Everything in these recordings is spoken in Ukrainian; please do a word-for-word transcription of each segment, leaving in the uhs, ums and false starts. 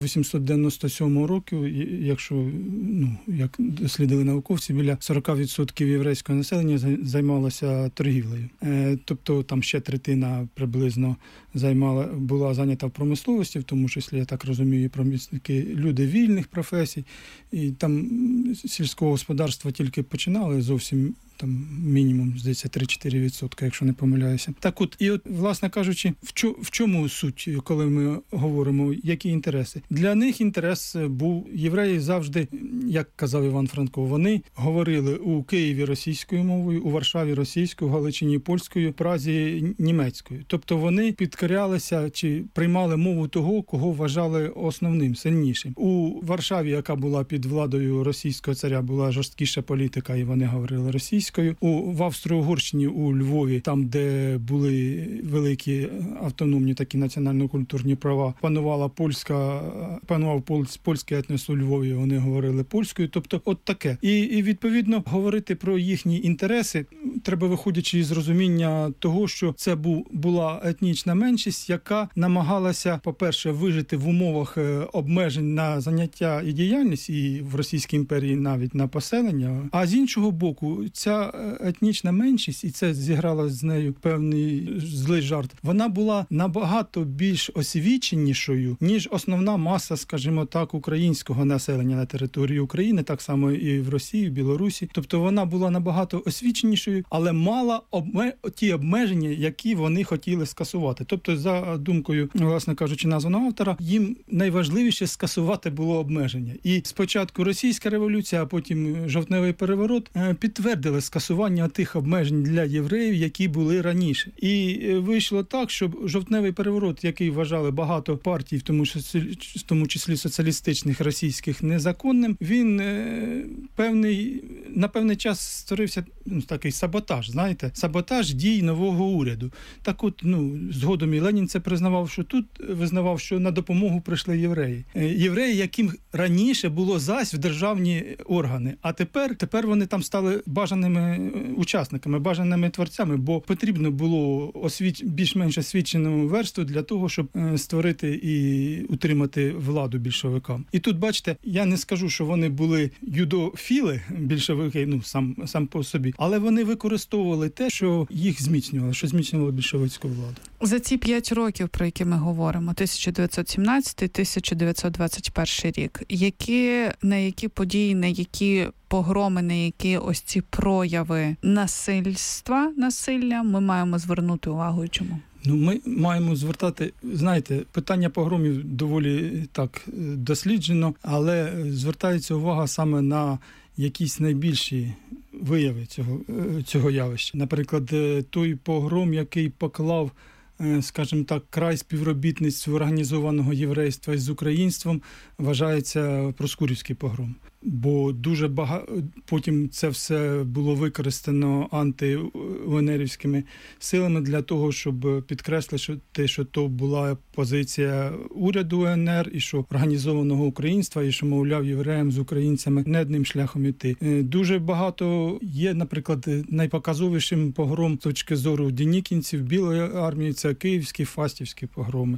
вісімсот дев'яносто сьомого року, якщо, ну, як дослідили науковці, біля сорок відсотків єврейського населення займалося торгівлею. Тобто там ще третина приблизно займала, була зайнята в промисловості, в тому числі, я так розумію, і промисловики, люди вільних професій. І там сільського господарства тільки починали зовсім, там мінімум, здається, три-чотири відсотки, якщо не помиляюся. Так от, і от, власне кажучи, в, чо, в чому суть, коли ми говоримо, які інтереси? Для них інтерес був, євреї завжди, як казав Іван Франко, вони говорили у Києві російською мовою, у Варшаві російською, у Галичині польською, в Празі німецькою. Тобто вони підкорялися чи приймали мову того, кого вважали основним, сильнішим. У Варшаві, яка була під владою російського царя, була жорсткіша політика, і вони говорили російською. У, в Австро-Угорщині, у Львові, там, де були великі автономні такі національно-культурні права, панувала польська, панував польський етнос у Львові, вони говорили польською. Тобто, от таке. І, і, відповідно, говорити про їхні інтереси треба, виходячи із розуміння того, що це був, була етнічна меншість, яка намагалася, по-перше, вижити в умовах обмежень на заняття і діяльність, і в Російській імперії навіть на поселення. А з іншого боку, ця етнічна меншість, і це зіграло з нею певний злий жарт, вона була набагато більш освіченішою, ніж основна маса, скажімо так, українського населення на території України, так само і в Росії, в Білорусі. Тобто вона була набагато освіченішою, але мала обме... ті обмеження, які вони хотіли скасувати. Тобто, за думкою, власне кажучи, названого автора, їм найважливіше скасувати було обмеження. І спочатку російська революція, а потім жовтневий переворот підтвердили скасування тих обмежень для євреїв, які були раніше. І вийшло так, що жовтневий переворот, який вважали багато партій, в тому числі, в тому числі соціалістичних російських, незаконним, він е, певний, на певний час створився, ну, такий саботаж, знаєте, саботаж дій нового уряду. Так от, ну, згодом і Ленін це признавав, що тут визнавав, що на допомогу прийшли євреї. Євреї, яким раніше було зась в державні органи, а тепер, тепер вони там стали бажаними учасниками, бажаними творцями, бо потрібно було освіч... більш-менш освічену версту для того, щоб створити і утримати владу більшовикам. І тут, бачите, я не скажу, що вони були юдофіли, більшовики, ну, сам, сам по собі, але вони використовували те, що їх зміцнювало, що зміцнювало більшовицьку владу. За ці п'ять років, про які ми говоримо, тисяча дев'ятсот сімнадцятий - тисяча дев'ятсот двадцять перший рік, які, на які події, на які погроми, на які ось ці прояви насильства, насилля ми маємо звернути увагу і чому? Ну, ми маємо звертати, знаєте, питання погромів доволі так досліджено, але звертається увага саме на якісь найбільші вияви цього, цього явища. Наприклад, той погром, який поклав, скажімо так, край співробітництву організованого єврейства із українством, вважається Проскурівський погром. Бо дуже багато, потім це все було використано анти-УНРівськими силами для того, щоб підкреслити те, що то була позиція уряду УНР, і що організованого українства, і що, мовляв, євреям з українцями не одним шляхом іти. Дуже багато є, наприклад, найпоказовішим погром з точки зору денікінців, Білої армії, це київські, фастівські погроми.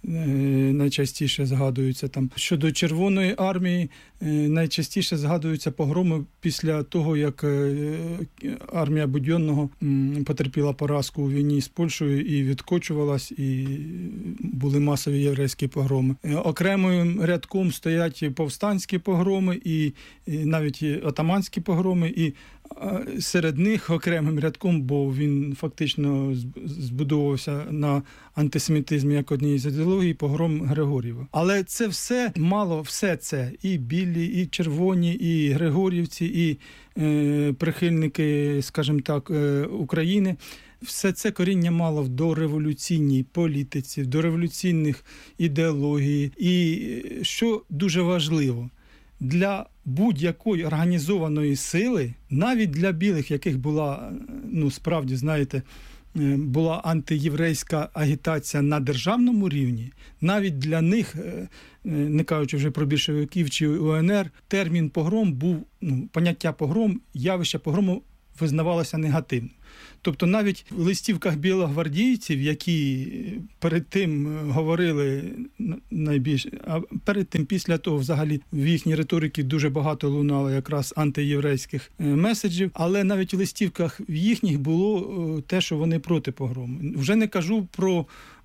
Найчастіше згадуються там. Щодо Червоної армії, найчастіше згадуються погроми після того, як армія Будьонного потерпіла поразку у війні з Польщею і відкочувалась, і були масові єврейські погроми. Окремим рядком стоять повстанські погроми і навіть отаманські погроми, і серед них окремим рядком, бо він фактично збудовувався на антисемітизмі як одній з ідеологій, погром Григорєва. Але це все, мало все це, і білі, і червоні, і григорівці, і е, прихильники, скажімо так, е, України, все це коріння мало в дореволюційній політиці, в дореволюційних ідеології. І що дуже важливо, для будь-якої організованої сили, навіть для білих, яких була, ну, справді, знаєте, була антиєврейська агітація на державному рівні, навіть для них, не кажучи вже про більшовиків чи УНР, термін погром був, ну, поняття погром, явище погрому визнавалося негативним. Тобто навіть в листівках білогвардійців, які перед тим говорили найбільше, а перед тим, після того, взагалі, в їхній риториці дуже багато лунало якраз антиєврейських меседжів, але навіть в листівках в їхніх було те, що вони проти погрому. Вже не кажу про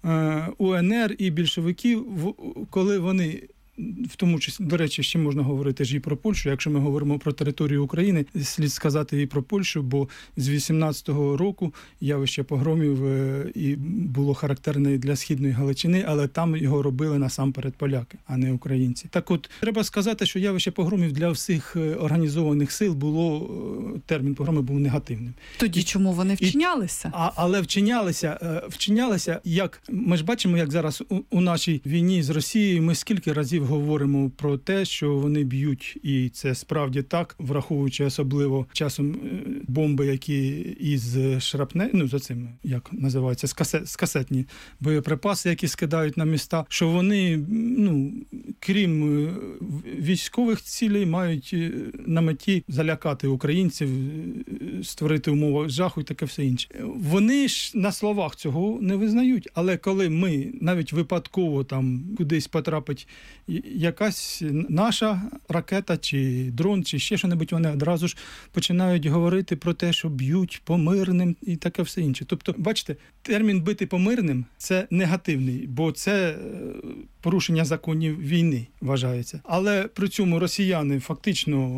УНР і більшовиків, коли вони, в тому числі, до речі, ще можна говорити ж і про Польщу. Якщо ми говоримо про територію України, слід сказати і про Польщу, бо з вісімнадцятого року явище погромів і було характерне для Східної Галичини, але там його робили насамперед поляки, а не українці. Так от, треба сказати, що явище погромів для всіх організованих сил було, термін погроми був негативним. Тоді і, чому вони вчинялися? І, а, але вчинялися, вчинялися, як, ми ж бачимо, як зараз у, у нашій війні з Росією, ми скільки разів говоримо про те, що вони б'ють, і це справді так, враховуючи особливо часом бомби, які із шрапне, ну за цим, як називається, скасет, скасетні боєприпаси, які скидають на міста, що вони, ну, крім військових цілей, мають на меті залякати українців, створити умови жаху і таке все інше. Вони ж на словах цього не визнають, але коли ми навіть випадково там кудись потрапить якась наша ракета, чи дрон, чи ще що-небудь, вони одразу ж починають говорити про те, що б'ють по мирним і таке все інше. Тобто, бачите, термін «бити по мирним» – це негативний, бо це порушення законів війни вважається. Але при цьому росіяни фактично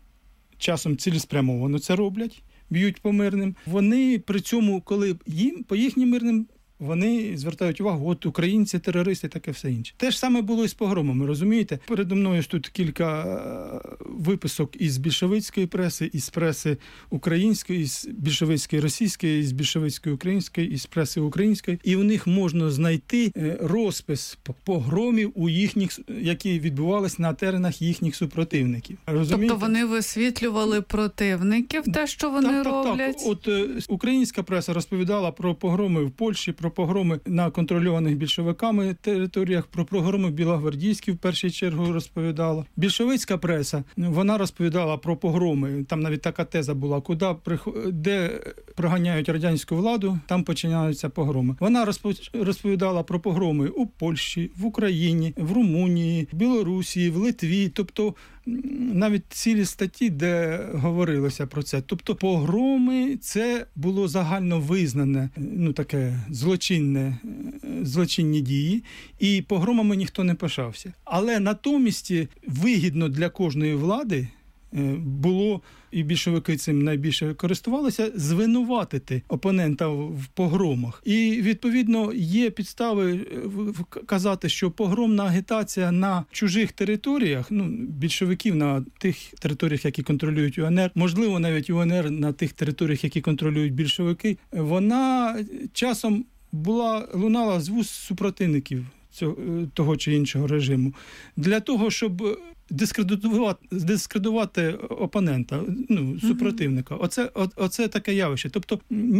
часом цілеспрямовано це роблять, б'ють по мирним. Вони при цьому, коли їм, по їхнім мирним, вони звертають увагу, от українці, терористи, таке все інше. Те ж саме було і з погромами, розумієте? Передо мною тут кілька виписок із більшовицької преси, із преси української, із більшовицької російської, із більшовицької української, із преси української. І в них можна знайти розпис погромів, у їхніх, які відбувалися на теренах їхніх супротивників. Розумієте? Тобто вони висвітлювали противників, те, що вони так, так, роблять? Так, От українська преса розповідала про погроми в Польщі, про погроми на контрольованих більшовиками територіях, про погроми білогвардійські в першу чергу розповідала. Більшовицька преса, вона розповідала про погроми, там навіть така теза була, куди, де проганяють радянську владу, там починаються погроми. Вона розповідала про погроми у Польщі, в Україні, в Румунії, в Білорусі, в Литві, тобто навіть цілі статті, де говорилося про це. Тобто погроми – це було загально визнане, ну таке злочинне, злочинні дії, і погромами ніхто не пишався. Але натомість вигідно для кожної влади було, і більшовики цим найбільше користувалися, звинуватити опонента в погромах. І, відповідно, є підстави казати, що погромна агітація на чужих територіях, ну, більшовиків на тих територіях, які контролюють УНР, можливо, навіть УНР на тих територіях, які контролюють більшовики, вона часом була, лунала з вуст супротивників цього, того чи іншого режиму. Для того, щоб дискредитувати, дискредитувати опонента, ну, супротивника. Оце, о, оце таке явище. Тобто,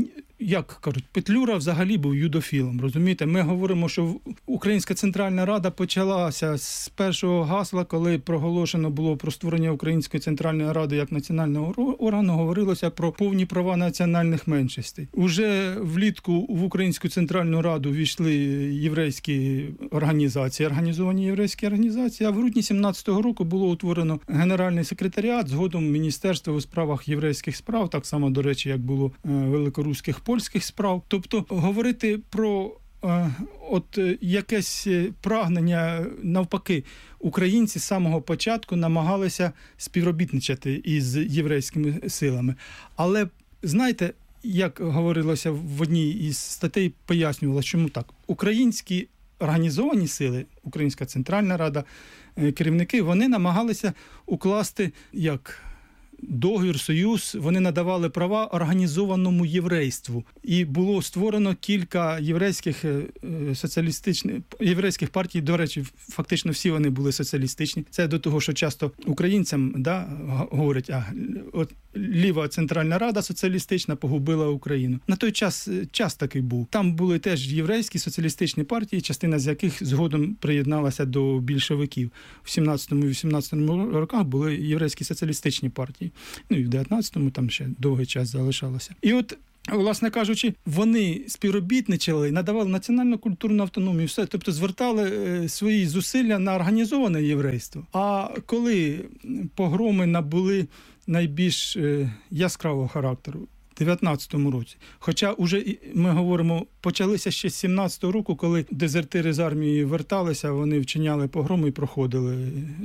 як кажуть, Петлюра взагалі був юдофілом, розумієте? Ми говоримо, що Українська Центральна Рада почалася з першого гасла, коли проголошено було про створення Української Центральної Ради як національного органу, говорилося про повні права національних меншостей. Уже влітку в Українську Центральну Раду війшли єврейські організації, організовані єврейські організації, а в грудні сімнадцятого року було утворено Генеральний секретаріат, згодом Міністерство у справах єврейських справ, так само, до речі, як було великоруських польських справ. Тобто говорити про е, от якесь прагнення, навпаки, українці з самого початку намагалися співробітничати із єврейськими силами. Але, знаєте, як говорилося в одній із статей, пояснювалося, чому так. Українські організовані сили, Українська Центральна Рада, керівники, вони намагалися укласти як договір, союз, вони надавали права організованому єврейству. І було створено кілька єврейських соціалістичних, єврейських партій, до речі, фактично всі вони були соціалістичні. Це до того, що часто українцям, да, говорять, а от ліва Центральна Рада соціалістична погубила Україну. На той час час такий був. Там були теж єврейські соціалістичні партії, частина з яких згодом приєдналася до більшовиків. В сімнадцятому-вісімнадцятому роках були єврейські соціалістичні партії. Ну і в дев'ятнадцятому там ще довгий час залишалося. І от власне кажучи, вони співробітничали, надавали національну культурну автономію, все, тобто звертали свої зусилля на організоване єврейство. А коли погроми набули найбільш яскравого характеру, в дев'ятнадцятому році. Хоча вже, ми говоримо, почалися ще з сімнадцятого року, коли дезертири з армії верталися, вони вчиняли погроми і проходили,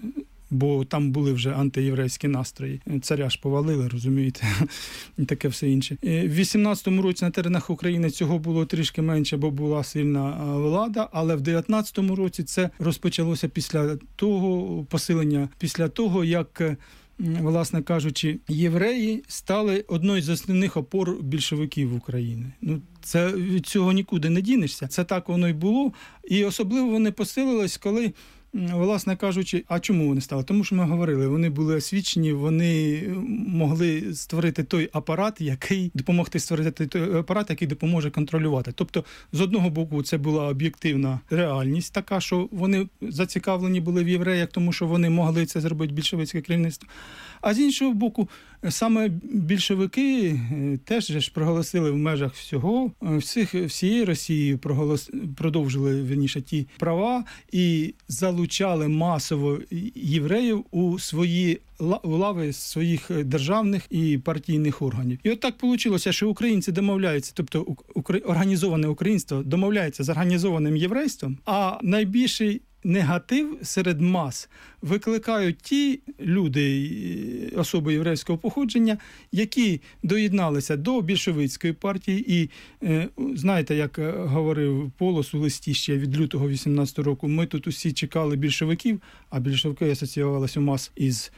бо там були вже антиєврейські настрої. Царя ж повалили, розумієте, і таке все інше. В вісімнадцятому році на теренах України цього було трішки менше, бо була сильна влада, але в дев'ятнадцятому році це розпочалося після того посилення, після того, як, власне кажучи, євреї стали одною з основних опор більшовиків України. Ну, це від цього нікуди не дінешся. Це так воно й було. І особливо вони посилились, коли, власне кажучи, а чому вони стали? Тому що ми говорили, вони були освічені, вони могли створити той апарат, який допомогти створити той апарат, який допоможе контролювати. Тобто, з одного боку, це була об'єктивна реальність така, що вони зацікавлені були в євреях, тому що вони могли це зробити, більшовицьке керівництво. А з іншого боку, саме більшовики теж ж проголосили в межах всього, всіх, всієї Росії проголос, продовжили, вірніше, ті права і залучали масово євреїв у свої у лави своїх державних і партійних органів. І от так вийшло, що українці домовляються, тобто організоване українство домовляється з організованим єврейством, а найбільший негатив серед мас викликають ті люди, особи єврейського походження, які доєдналися до більшовицької партії і, знаєте, як говорив Полос у листі ще від лютого вісімнадцятого року, ми тут усі чекали більшовиків, а більшовики асоціювалися у мас із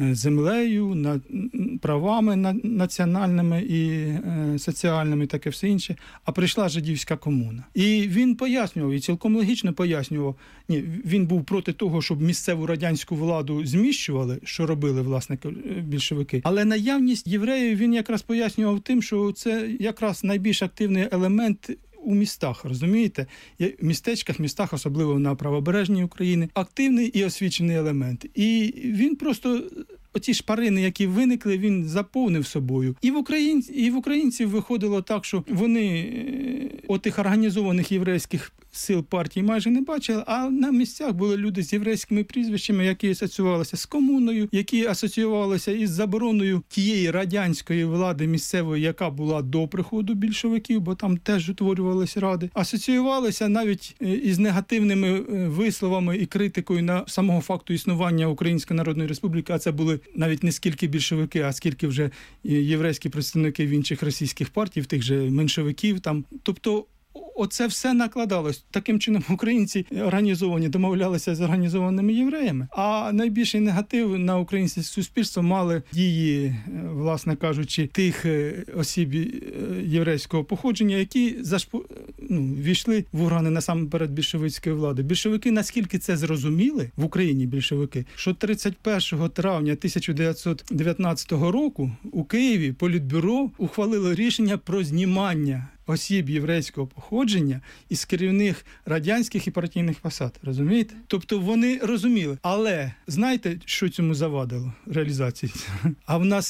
землею, правами національними і соціальними, таке все інше, а прийшла жидівська комуна. І він пояснював, і цілком логічно пояснював, ні, він був проти того, щоб місцеву радянську владу зміщували, що робили, власне, більшовики. Але наявність євреїв він якраз пояснював тим, що це якраз найбільш активний елемент у містах, розумієте? В містечках, містах, особливо на правобережній Україні, активний і освічений елемент. І він просто, оці шпарини, які виникли, він заповнив собою. І в українців, і в українців виходило так, що вони отих організованих єврейських сил партії майже не бачили, а на місцях були люди з єврейськими прізвищами, які асоціювалися з комуною, які асоціювалися із забороною тієї радянської влади місцевої, яка була до приходу більшовиків, бо там теж утворювалися ради. Асоціювалися навіть із негативними висловами і критикою на самого факту існування Української Народної Республіки, а це були навіть не скільки більшовики, а скільки вже єврейські представники в інших російських партій, в тих же меншовиків там. Тобто оце все накладалось. Таким чином українці організовані домовлялися з організованими євреями, а найбільший негатив на українське суспільство мали дії, власне кажучи, тих осіб єврейського походження, які зашпу... ну, війшли в органи насамперед більшовицької влади. Більшовики наскільки це зрозуміли, в Україні більшовики, що тридцять першого травня тисяча дев'ятсот дев'ятнадцятого року у Києві Політбюро ухвалило рішення про знімання осіб єврейського походження із керівних радянських і партійних посад. Розумієте? Тобто вони розуміли. Але знаєте, що цьому завадило реалізації? А в нас,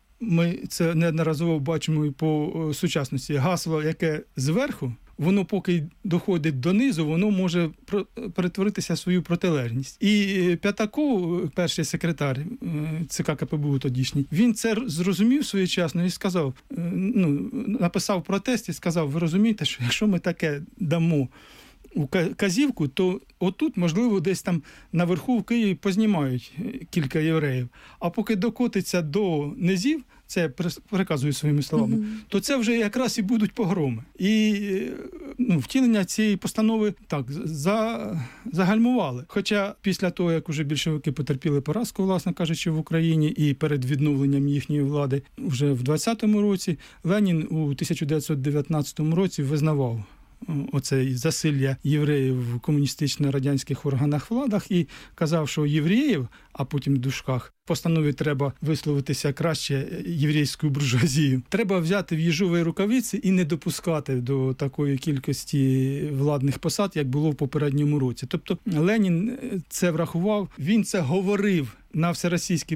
ми це неодноразово бачимо і по сучасності, гасло, яке зверху, воно поки доходить донизу, воно може перетворитися в свою протилежність. І П'ятаков, перший секретар ЦК КПБУ тодішній, він це зрозумів своєчасно і сказав, ну, написав протест і сказав, ви розумієте, що якщо ми таке дамо у казівку, то отут, можливо, десь там наверху в Києві познімають кілька євреїв. А поки докотиться до низів, це я переказую своїми словами, mm-hmm. то це вже якраз і будуть погроми. І ну, втілення цієї постанови так за, загальмували. Хоча після того, як уже більшовики потерпіли поразку, власне кажучи, в Україні і перед відновленням їхньої влади, вже в двадцятому році Ленін у тисяча дев'ятсот дев'ятнадцятому році визнавав оце засилля євреїв в комуністично-радянських органах владах і казав, що євреїв, а потім в дужках, в постанові треба висловитися краще єврейською буржуазією, треба взяти в їжові рукавиці і не допускати до такої кількості владних посад, як було в попередньому році. Тобто Ленін це врахував, він це говорив на всеросійській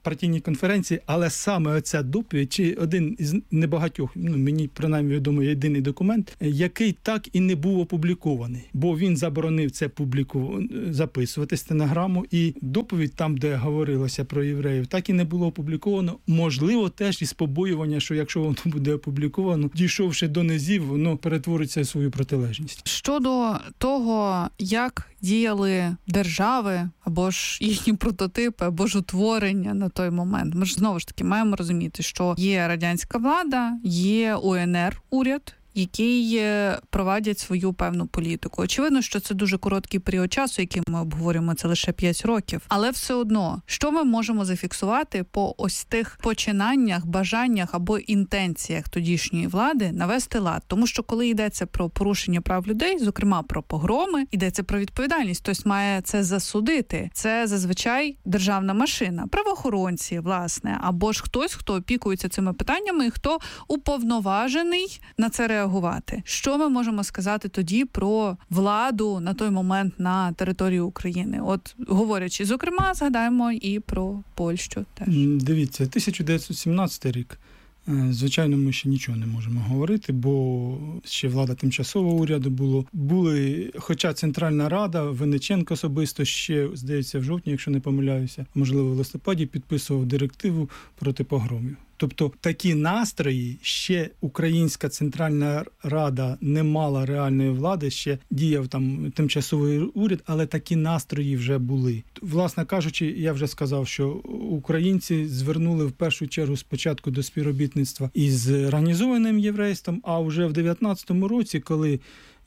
партійній конференції, але саме оця доповідь, чи один із небагатьох, ну, мені принаймні відомо єдиний документ, який так і не був опублікований, бо він заборонив це публіку записувати стенограму, і доповідь там, де говорилося про євреїв, так і не було опубліковано. Можливо, теж із побоювання, що якщо воно буде опубліковано, дійшовши до низів, воно перетвориться в свою протилежність. Щодо того, як діяли держави, або ж їхні прототипи, або ж утворення на той момент. Ми ж знову ж таки маємо розуміти, що є радянська влада, є У Ен Ер уряд, які провадять свою певну політику. Очевидно, що це дуже короткий період часу, який ми обговорюємо, це лише п'ять років. Але все одно, що ми можемо зафіксувати по ось тих починаннях, бажаннях або інтенціях тодішньої влади навести лад? Тому що коли йдеться про порушення прав людей, зокрема про погроми, йдеться про відповідальність, хтось має це засудити. Це зазвичай державна машина, правоохоронці, власне, або ж хтось, хто опікується цими питаннями і хто уповноважений на це реагувати. Що ми можемо сказати тоді про владу на той момент на території України? От, говорячи, зокрема, згадаємо і про Польщу теж. Дивіться, тисяча дев'ятсот сімнадцятий рік. Звичайно, ми ще нічого не можемо говорити, бо ще влада тимчасового уряду було. Були, хоча Центральна Рада, Винниченко особисто ще, здається, в жовтні, якщо не помиляюся, можливо, в листопаді підписував директиву проти погромів. Тобто такі настрої, ще Українська Центральна Рада не мала реальної влади, ще діяв там тимчасовий уряд, але такі настрої вже були. Власне кажучи, я вже сказав, що українці звернули в першу чергу спочатку до співробітництва із організованим єврейством, а вже в дев'ятнадцятому році, коли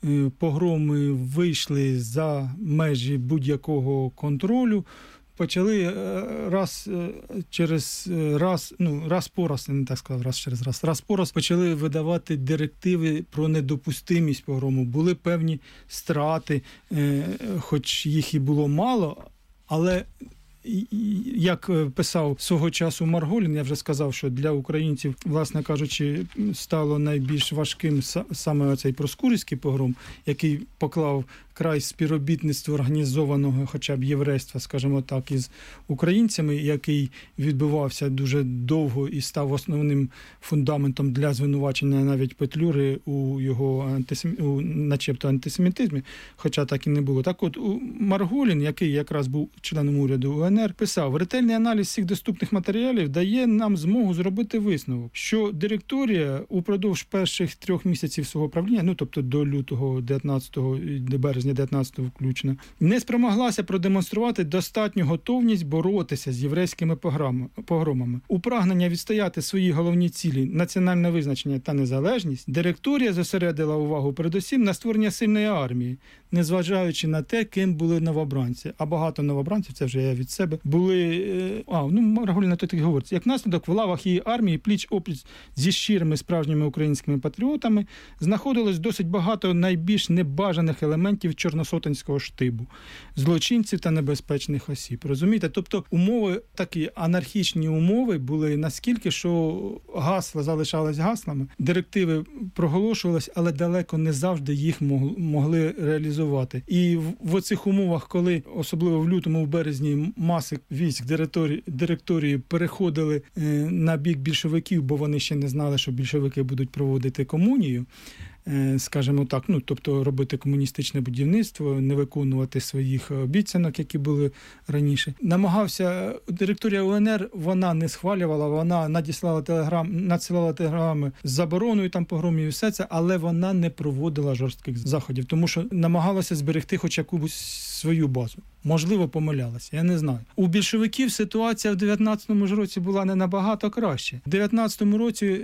погроми вийшли за межі будь-якого контролю, почали раз через раз, ну, раз по раз, я не так сказав, раз через раз, раз по раз почали видавати директиви про недопустимість погрому. Були певні страти, хоч їх і було мало, але як писав свого часу Марголін, я вже сказав, що для українців, власне кажучи, стало найбільш важким саме оцей проскурівський погром, який поклав край співробітництва організованого хоча б єврейства, скажімо так, із українцями, який відбувався дуже довго і став основним фундаментом для звинувачення навіть Петлюри у його антисем... у, начебто антисемітизмі, хоча так і не було. Так от, Марголін, який якраз був членом уряду У Ен Ер, писав: ретельний аналіз всіх доступних матеріалів дає нам змогу зробити висновок, що директорія упродовж перших трьох місяців свого правління, ну тобто до лютого дев'ятнадцятого і до березня дев'ятнадцятого включно, не спромоглася продемонструвати достатню готовність боротися з єврейськими погромами. У прагнення відстояти свої головні цілі, національне визначення та незалежність, директорія зосередила увагу передусім на створення сильної армії, незважаючи на те, ким були новобранці. А багато новобранців, це вже я від себе, були, а, ну, Марголін на то так говорить, як наслідок в лавах її армії пліч-опліч зі щирими справжніми українськими патріотами знаходилось досить багато найбільш небажаних елементів чорносотенського штибу, злочинців та небезпечних осіб. Розумієте? Тобто умови, такі анархічні умови були наскільки, що гасла залишались гаслами, директиви проголошувались, але далеко не завжди їх могли реалізувати. І в, в оцих умовах, коли, особливо в лютому, в березні, маси військ директорії, директорії переходили е, на бік більшовиків, бо вони ще не знали, що більшовики будуть проводити комунію, скажімо так, ну, тобто робити комуністичне будівництво, не виконувати своїх обіцянок, які були раніше. Намагався, директорія У Ен Ер, вона не схвалювала, вона надіслала телеграм, надсилала телеграми з забороною там погромів і все це, але вона не проводила жорстких заходів, тому що намагалася зберегти хоч якусь свою базу. Можливо, помилялася, я не знаю. У більшовиків ситуація в дев'ятнадцятому ж році була не набагато краще. В дев'ятнадцятому році,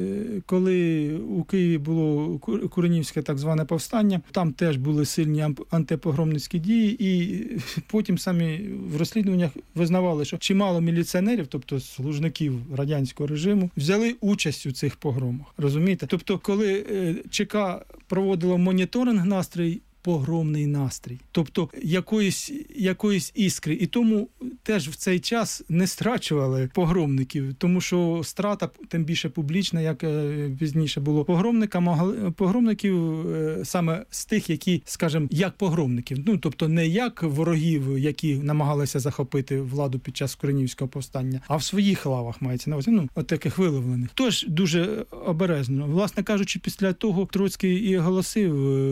коли у Києві було Куренівське так зване повстання, там теж були сильні антипогромницькі дії, і потім самі в розслідуваннях визнавали, що чимало міліціонерів, тобто служників радянського режиму, взяли участь у цих погромах. Розумієте? Тобто, коли ЧК проводило моніторинг настрій погромний настрій. Тобто якоїсь, якоїсь іскри. І тому теж в цей час не страчували погромників, тому що страта, тим більше публічна, як пізніше було, погромника, погромників саме з тих, які, скажімо, як погромників. Ну, тобто не як ворогів, які намагалися захопити владу під час Куренівського повстання, а в своїх лавах мається на увазі, ну, от таких виловлених. Тож дуже обережно. Власне кажучи, після того Троцький і оголосив,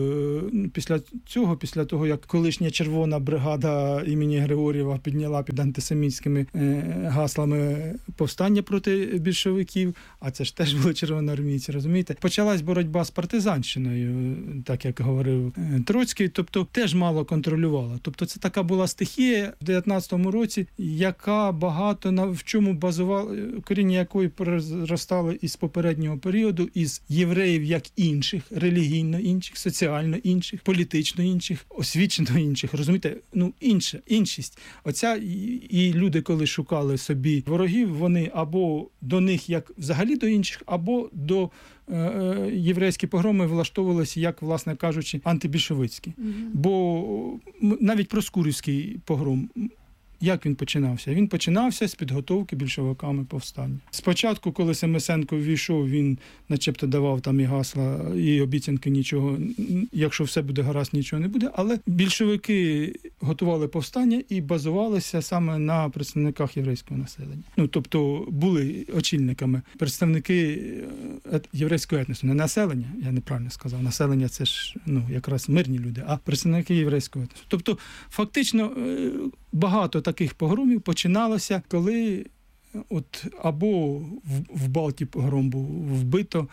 після цього, після того, як колишня червона бригада імені Григорєва підняла під антисемітськими гаслами повстання проти більшовиків, а це ж теж були червоноармійці, розумієте? Почалась боротьба з партизанщиною, так як говорив Троцький, тобто теж мало контролювала. Тобто це така була стихія в дев'ятнадцятому році, яка багато на в чому базувала, коріння якої переростали із попереднього періоду, із євреїв як інших, релігійно інших, соціально інших, політично інших, освічено інших, розумієте? Ну, інша, іншість. Оця, і люди, коли шукали собі ворогів, вони або до них як взагалі до інших, або до е, єврейські погроми влаштовувалися, як, власне кажучи, антибільшовицькі. Mm-hmm. Бо навіть Проскурівський погром, як він починався? Він починався з підготовки більшовиками повстання. Спочатку, коли Семисенко ввійшов, він начебто давав там і гасла, і обіцянки нічого, якщо все буде гаразд, нічого не буде, але більшовики готували повстання і базувалися саме на представниках єврейського населення. Ну, тобто були очільниками представники єврейського етносу, не населення, я неправильно сказав, населення це ж, ну, якраз мирні люди, а представники єврейського етносу. Тобто, фактично, багато таких погромів починалося, коли от або в, в Балті погром був вбито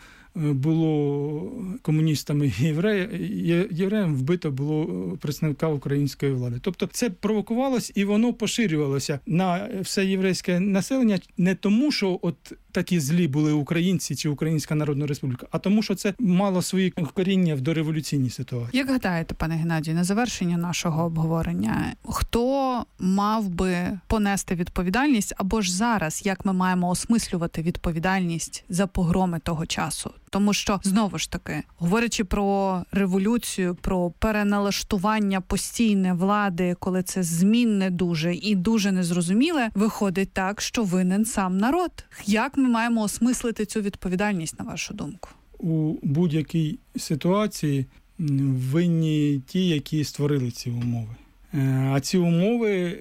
було комуністами єврея, євреям вбито було представника української влади. Тобто це провокувалось і воно поширювалося на все єврейське населення не тому, що от такі злі були українці чи Українська Народна Республіка, а тому, що це мало свої коріння в дореволюційній ситуації. Як гадаєте, пане Геннадію, на завершення нашого обговорення, хто мав би понести відповідальність, або ж зараз, як ми маємо осмислювати відповідальність за погроми того часу? Тому що, знову ж таки, говорячи про революцію, про переналаштування постійне влади, коли це змінне дуже і дуже незрозуміле, виходить так, що винен сам народ. Як ми маємо осмислити цю відповідальність, на вашу думку? У будь-якій ситуації винні ті, які створили ці умови. А ці умови,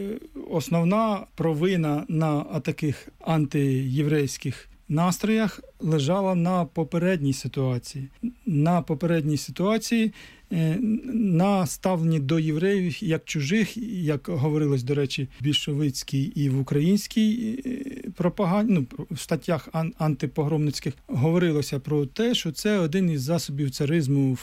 основна провина на таких антиєврейських настроях лежала на попередній ситуації. На попередній ситуації, на ставленні до євреїв як чужих, як говорилось, до речі, в більшовицькій і в українській пропаганді, ну, в статтях антипогромницьких говорилося про те, що це один із засобів царизму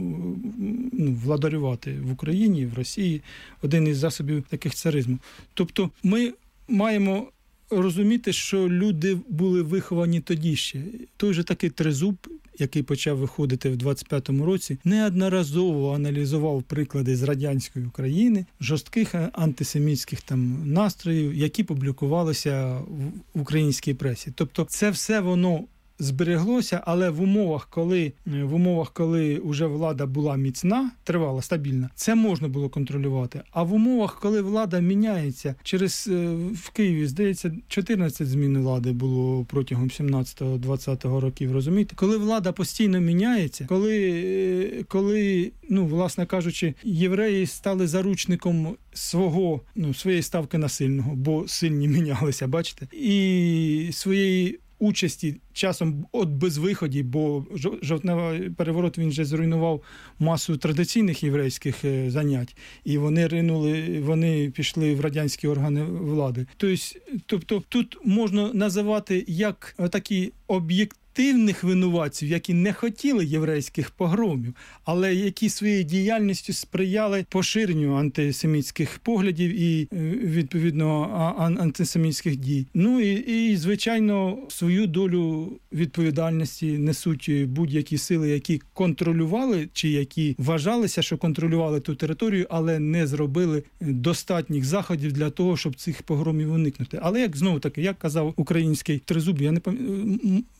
ну, владарювати в Україні, в Росії, один із засобів таких царизму. Тобто ми маємо розуміти, що люди були виховані тоді ще. Той же такий Трезуб, який почав виходити в двадцять п'ятому році, неодноразово аналізував приклади з радянської України, жорстких антисемітських там настроїв, які публікувалися в українській пресі. Тобто це все воно збереглося, але в умовах, коли в умовах, коли вже влада була міцна, тривала, стабільна, це можна було контролювати. А в умовах, коли влада міняється, через в Києві, здається, чотирнадцять змін влади було протягом сімнадцятого-двадцятого років, розумієте? Коли влада постійно міняється, коли, коли, ну, власне кажучи, євреї стали заручником свого, ну, своєї ставки насильного, бо сильні мінялися, бачите? І своєї участі часом от безвиході, бо жовтневий переворот, він же зруйнував масу традиційних єврейських занять, і вони ринули, вони пішли в радянські органи влади. Тобто, тобто тут можна називати як такі об'єкти активних винуватців, які не хотіли єврейських погромів, але які своєю діяльністю сприяли поширенню антисемітських поглядів і, відповідно, антисемітських дій. Ну і, і, звичайно, свою долю відповідальності несуть будь-які сили, які контролювали, чи які вважалися, що контролювали ту територію, але не зробили достатніх заходів для того, щоб цих погромів уникнути. Але, як знову таки, як казав український Трезуб, я не пам'ятаю,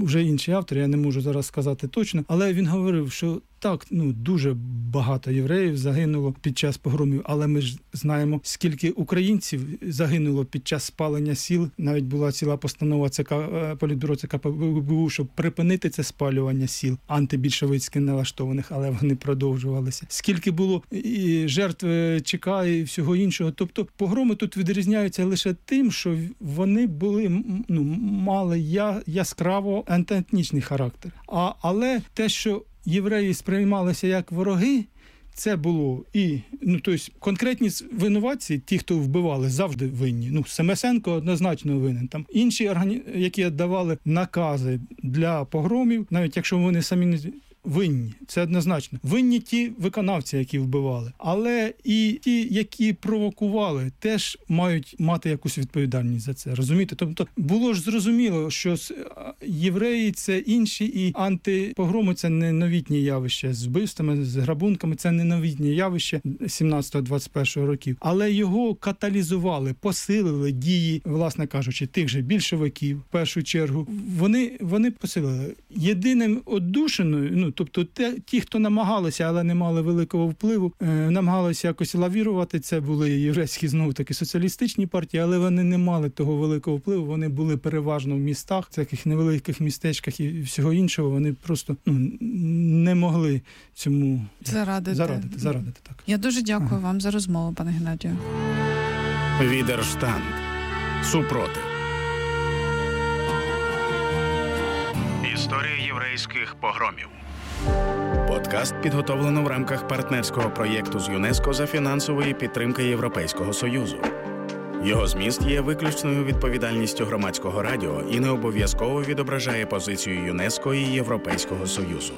вже інший автор, я не можу зараз сказати точно, але він говорив, що так, ну, дуже багато євреїв загинуло під час погромів, але ми ж знаємо, скільки українців загинуло під час спалення сіл. Навіть була ціла постанова ЦК, Політбюро ЦК Пе Бе У, щоб припинити це спалювання сіл, антибільшовицьки налаштованих, але вони продовжувалися. Скільки було і жертв ЧК і всього іншого. Тобто погроми тут відрізняються лише тим, що вони були, ну, мали я, яскраво антиетнічний характер. А, але те, що євреї сприймалися як вороги, це було і, ну, тобто, конкретні винуватці, ті, хто вбивали, завжди винні. Ну, Семесенко однозначно винен. Там інші органі... які давали накази для погромів, навіть якщо вони самі не винні, це однозначно. Винні ті виконавці, які вбивали. Але і ті, які провокували, теж мають мати якусь відповідальність за це. Розумієте? Тобто було ж зрозуміло, що євреї – це інші, і антипогроми – це не новітнє явище. З вбивствами, з грабунками – це не новітнє явище сімнадцятого-двадцять першого років. Але його каталізували, посилили дії, власне кажучи, тих же більшовиків, в першу чергу. Вони, вони посилили. Єдиним одушиною, ну, тобто те, ті, хто намагалися, але не мали великого впливу, е, намагалися якось лавірувати, це були єврейські, знову-таки, соціалістичні партії, але вони не мали того великого впливу, вони були переважно в містах, в таких невеликих містечках і всього іншого, вони просто, ну, не могли цьому зарадити. зарадити, зарадити так. Я дуже дякую ага. вам за розмову, пане Геннадію. Відерштанд. Супроти. Історія єврейських погромів. Подкаст підготовлено в рамках партнерського проєкту з ЮНЕСКО за фінансової підтримки Європейського Союзу. Його зміст є виключною відповідальністю Громадського радіо і не обов'язково відображає позицію ЮНЕСКО і Європейського Союзу.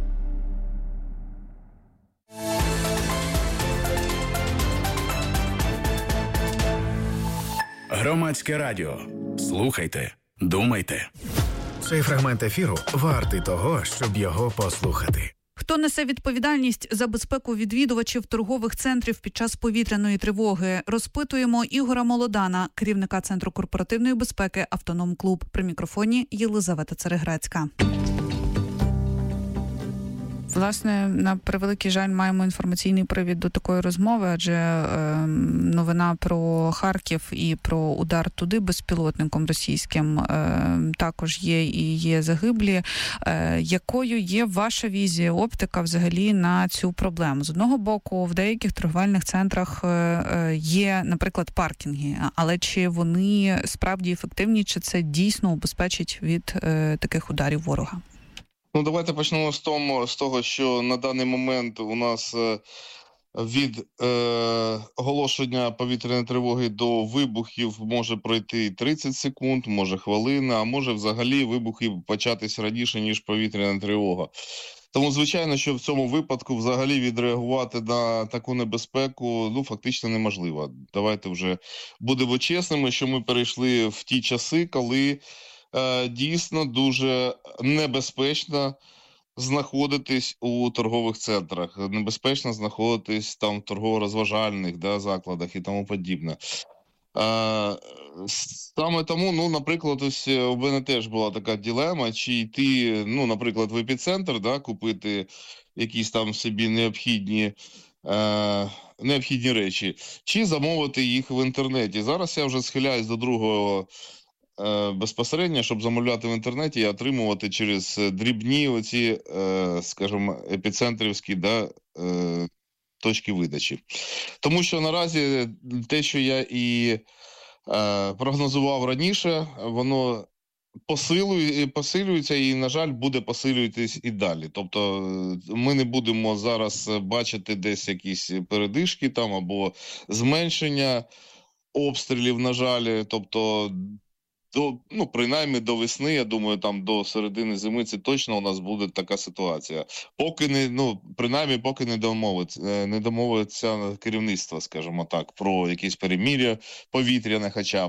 Громадське радіо. Слухайте, думайте. Цей фрагмент ефіру вартий того, щоб його послухати. Хто несе відповідальність за безпеку відвідувачів торгових центрів під час повітряної тривоги? Розпитуємо Ігора Молодана, керівника Центру корпоративної безпеки «Автоном Клуб». При мікрофоні Єлизавета Цареграцька. Власне, на превеликий жаль, маємо інформаційний привід до такої розмови, адже е, новина про Харків і про удар туди безпілотником російським е, також є і є загиблі. Е, якою є ваша візія, оптика взагалі на цю проблему? З одного боку, в деяких торговельних центрах е, є, наприклад, паркінги, але чи вони справді ефективні, чи це дійсно убезпечить від е, таких ударів ворога? Ну, давайте почнемо з того, з того, що на даний момент у нас від е, оголошення повітряної тривоги до вибухів може пройти тридцять секунд, може хвилина, а може взагалі вибухи початись раніше, ніж повітряна тривога. Тому, звичайно, що в цьому випадку взагалі відреагувати на таку небезпеку, ну, фактично неможливо. Давайте вже будемо чесними, що ми перейшли в ті часи, коли дійсно дуже небезпечно знаходитись у торгових центрах, небезпечно знаходитись там в торгово-розважальних, да, закладах і тому подібне. А, саме тому, ну, наприклад, ось у мене теж була така дилема, чи йти, ну, наприклад, в епіцентр, да, купити якісь там собі необхідні е, необхідні речі, чи замовити їх в інтернеті. Зараз я вже схиляюсь до другого безпосередньо, щоб замовляти в інтернеті і отримувати через дрібні оці, скажімо, епіцентрівські, да, точки видачі. Тому що наразі те, що я і прогнозував раніше, воно посилює, посилюється і, на жаль, буде посилюватись і далі. Тобто ми не будемо зараз бачити десь якісь передишки там або зменшення обстрілів, на жаль. Тобто До, ну, принаймні до весни, я думаю, там до середини зими це точно у нас буде така ситуація. Поки не, ну, принаймні, поки не домовиться, не домовиться керівництво, скажімо так, про якісь перемир'я повітряне хоча б.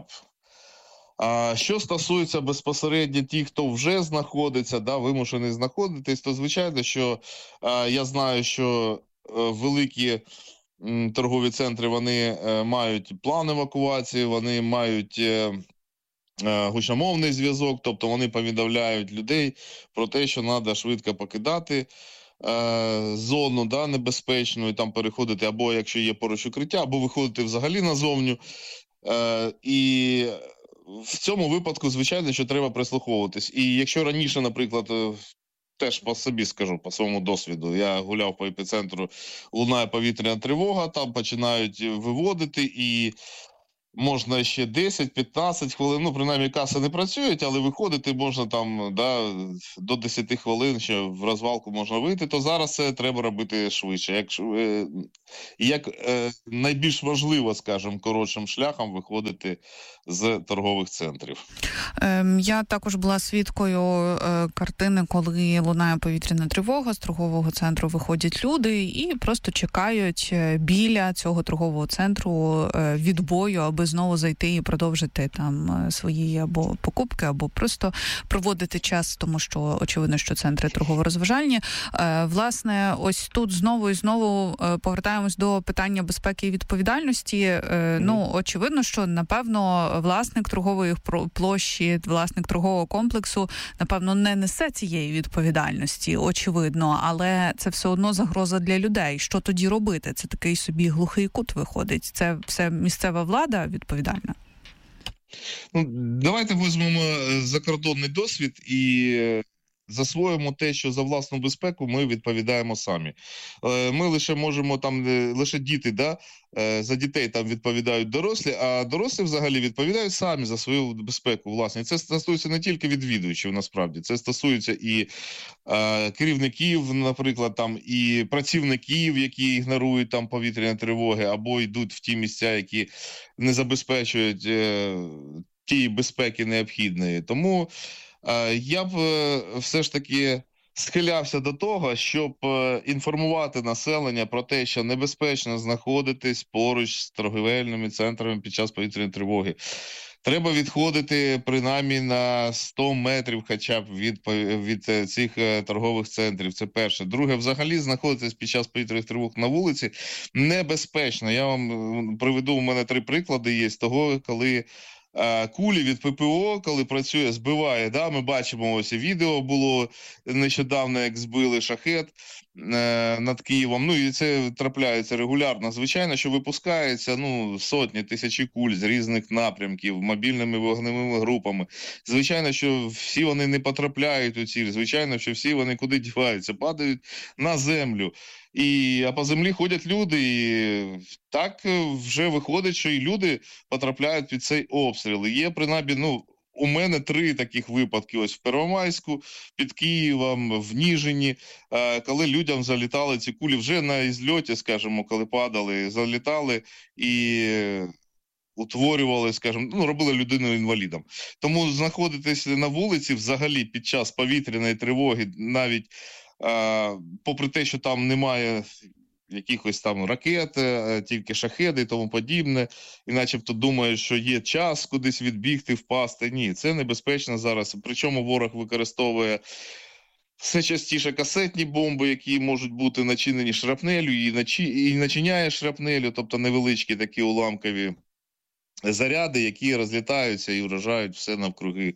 А що стосується безпосередньо тих, хто вже знаходиться, да, вимушений знаходитись, то звичайно, що а, я знаю, що а, великі м, торгові центри, вони а, мають план евакуації, вони мають... А, гучномовний зв'язок, тобто вони повідомляють людей про те, що треба швидко покидати е, зону, да, небезпечну, і там переходити, або якщо є поруч укриття, або виходити взагалі назовню. Е, і в цьому випадку, звичайно, що треба прислуховуватись. І якщо раніше, наприклад, теж по собі скажу, по своєму досвіду, я гуляв по епіцентру, лунає повітряна тривога, там починають виводити, і можна ще десять-п'ятнадцять хвилин, ну, принаймні каси не працюють, але виходити можна там, да, до десять хвилин, ще в розвалку можна вийти, то зараз це треба робити швидше. Як, е, як е, найбільш важливо, скажімо, коротшим шляхом виходити з торгових центрів. Я також була свідкою картини, коли лунає повітряна тривога, з торгового центру виходять люди і просто чекають біля цього торгового центру відбою, аби знову зайти і продовжити там свої або покупки, або просто проводити час, тому що очевидно, що центри торгово-розважальні. Власне, ось тут знову і знову повертаємось до питання безпеки і відповідальності. Ну, очевидно, що, напевно, власник торгової площі, власник торгового комплексу, напевно, не несе цієї відповідальності, очевидно, але це все одно загроза для людей. Що тоді робити? Це такий собі глухий кут виходить. Це все місцева влада відповідальна? Ну, давайте візьмемо закордонний досвід і засвоїмо те, що за власну безпеку ми відповідаємо самі. Ми лише можемо там, лише діти, да, за дітей там відповідають дорослі, а дорослі взагалі відповідають самі за свою безпеку власне. Це стосується не тільки відвідувачів, насправді, це стосується і е, керівників, наприклад, там, і працівників, які ігнорують там повітряні тривоги, або йдуть в ті місця, які не забезпечують е, тієї безпеки необхідної. Тому я б все ж таки схилявся до того, щоб інформувати населення про те, що небезпечно знаходитись поруч з торговельними центрами під час повітряної тривоги. Треба відходити принаймні на сто метрів хоча б від, від цих торгових центрів. Це перше. Друге, взагалі знаходитись під час повітряних тривог на вулиці небезпечно. Я вам приведу, у мене три приклади є з того, коли кулі від ППО, коли працює, збиває. Да? Ми бачимо, ось і відео було нещодавно, як збили шахет е, над Києвом. Ну і це трапляється регулярно. Звичайно, що випускається ну, сотні, тисячі куль з різних напрямків, мобільними вогневими групами. Звичайно, що всі вони не потрапляють у ціль. Звичайно, що всі вони куди діваються, падають на землю. І, а по землі ходять люди, і так вже виходить, що і люди потрапляють під цей обстріл. І є, принаймні, ну, у мене три таких випадки. Ось в Первомайську, під Києвом, в Ніжині, коли людям залітали ці кулі вже на ізльоті, скажімо, коли падали, залітали і утворювали, скажімо, ну, робили людину інвалідом. Тому знаходитись на вулиці взагалі під час повітряної тривоги, навіть Uh, попри те, що там немає якихось там ракет, тільки шахеди і тому подібне, і начебто думають, що є час кудись відбігти, впасти. Ні, це небезпечно зараз. Причому ворог використовує все частіше касетні бомби, які можуть бути начинені шрапнелю, і, начи... і начиняє шрапнелю, тобто невеличкі такі уламкові заряди, які розлітаються і вражають все навкруги,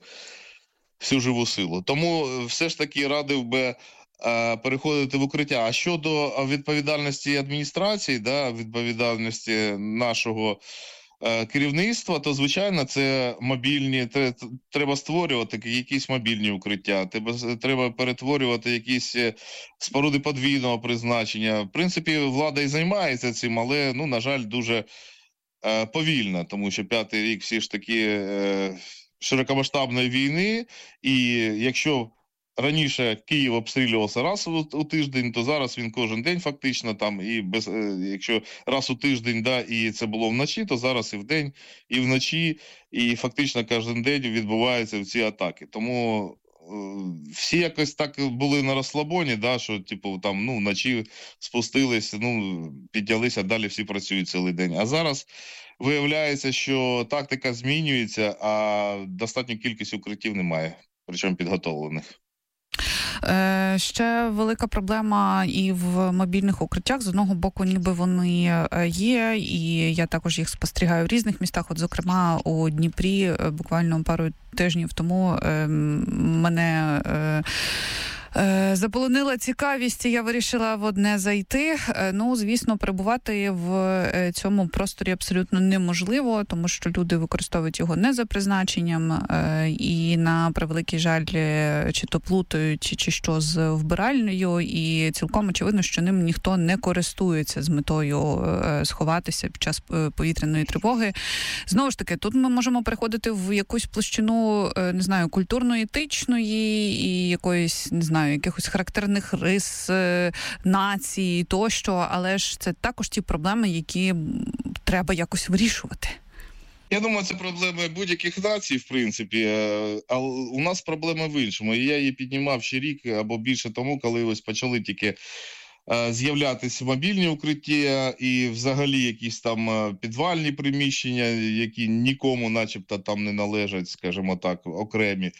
всю живу силу. Тому все ж таки радив би переходити в укриття. А щодо відповідальності адміністрації, да, відповідальності нашого е, керівництва, то, звичайно, це мобільні, треба створювати якісь мобільні укриття, треба, треба перетворювати якісь споруди подвійного призначення. В принципі, влада і займається цим, але, ну, на жаль, дуже е, повільно, тому що п'ятий рік всі ж таки е, широкомасштабної війни, і якщо раніше Київ обстрілювався раз у, у тиждень, то зараз він кожен день фактично там, і без, е, якщо раз у тиждень, да, і це було вночі, то зараз і вдень, і вночі, і фактично кожен день відбуваються ці атаки. Тому е, всі якось так були на розслабоні, да, що типу там, ну, вночі спустились, ну, піднялися, далі всі працюють цілий день. А зараз виявляється, що тактика змінюється, а достатньо кількість укриттів немає, причому підготовлених. Ще велика проблема і в мобільних укриттях. З одного боку, ніби вони є, і я також їх спостерігаю в різних містах. От, зокрема, у Дніпрі буквально пару тижнів тому мене заполонила цікавість, і я вирішила в одне зайти. Ну, звісно, перебувати в цьому просторі абсолютно неможливо, тому що люди використовують його не за призначенням, і, на превеликий жаль, чи то плутають, чи що з вбиральнею, і цілком очевидно, що ним ніхто не користується з метою сховатися під час повітряної тривоги. Знову ж таки, тут ми можемо переходити в якусь площину, не знаю, культурно-етичної і якоїсь, не знаю, якихось характерних рис нації тощо, але ж це також ті проблеми, які треба якось вирішувати. Я думаю, це проблеми будь-яких націй, в принципі, а у нас проблема в іншому. І я її піднімав ще рік або більше тому, коли ось почали тільки з'являтися мобільні укриття і взагалі якісь там підвальні приміщення, які нікому начебто там не належать, скажімо так, окремі.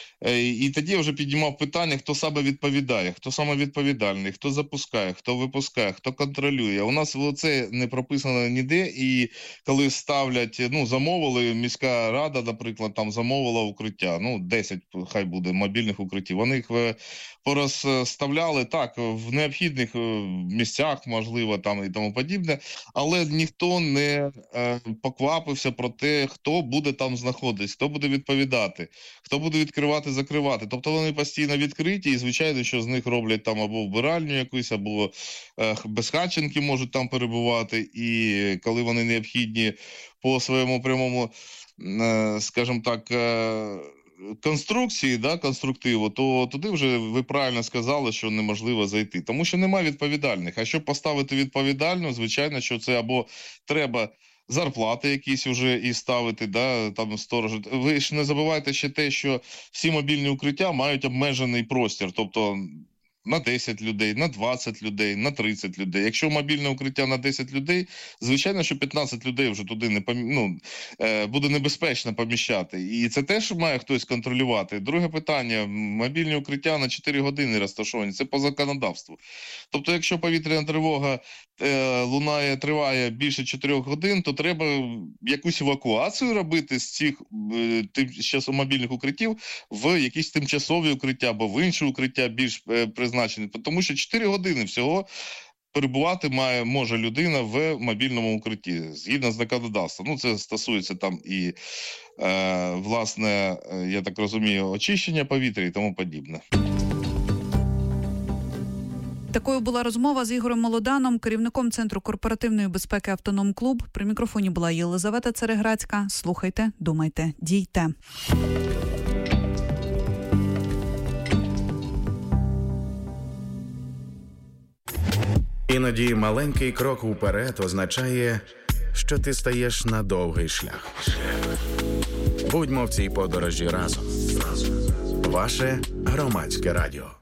І тоді я вже піднімав питання, хто саме відповідає, хто саме відповідальний, хто запускає, хто випускає, хто контролює. У нас це не прописано ніде, і коли ставлять, ну, замовили, міська рада, наприклад, там замовила укриття, ну, десять, хай буде, мобільних укриттів. Вони їх порозставляли, так, в необхідних місцях, можливо, там і тому подібне, але ніхто не е, поквапився про те, хто буде там знаходитись, хто буде відповідати, хто буде відкривати, закривати. Тобто вони постійно відкриті, і, звичайно, що з них роблять там або вбиральню якусь, або е, безхатченки можуть там перебувати, і коли вони необхідні по своєму прямому, е, скажімо так, е, конструкції, да, конструктиву, то туди вже ви правильно сказали, що неможливо зайти. Тому що немає відповідальних. А щоб поставити відповідальну, звичайно, що це або треба зарплати якісь вже і ставити, да, там сторожі. Ви ж не забувайте ще те, що всі мобільні укриття мають обмежений простір, тобто на десять людей, на двадцять людей, на тридцять людей. Якщо мобільне укриття на десять людей, звичайно, що п'ятнадцять людей вже туди не помі... ну, е, буде небезпечно поміщати. І це теж має хтось контролювати. Друге питання. Мобільні укриття на чотири години розташовані. Це по законодавству. Тобто, якщо повітряна тривога е, лунає, триває більше чотирьох годин, то треба якусь евакуацію робити з цих е, тим, мобільних укриттів в якісь тимчасові укриття або в інші укриття більш е, призначені. Тому що чотири години всього перебувати має, може людина в мобільному укритті, згідно з законодавством. Ну, це стосується там і, е, власне, я так розумію, очищення повітря і тому подібне. Такою була розмова з Ігорем Молоданом, керівником Центру корпоративної безпеки «Автоном Клуб». При мікрофоні була Єлизавета Цереграцька. Слухайте, думайте, дійте. Іноді маленький крок уперед означає, що ти стаєш на довгий шлях. Будьмо в цій подорожі разом. Ваше Громадське радіо.